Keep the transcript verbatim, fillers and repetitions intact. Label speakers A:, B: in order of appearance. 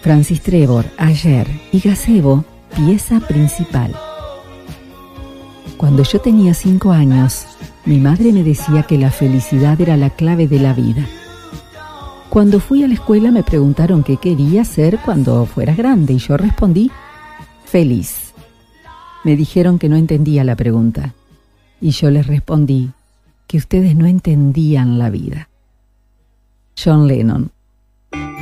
A: Francis Trevor, Ayer y Gazebo, pieza principal. Cuando yo tenía cinco años, mi madre me decía que la felicidad era la clave de la vida. Cuando fui a la escuela me preguntaron qué quería ser cuando fuera grande y yo respondí, feliz. Me dijeron que no entendía la pregunta y yo les respondí que ustedes no entendían la vida. John Lennon.